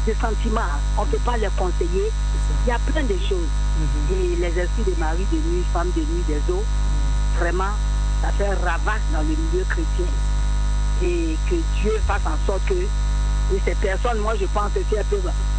de sentiments. On ne peut pas les conseiller. Il y a plein de choses. Et les esprits de mari de nuit, femme de nuit, des eaux, vraiment, ça fait un ravage dans le milieu chrétien. Et que Dieu fasse en sorte que et ces personnes, moi je pense que si elles peuvent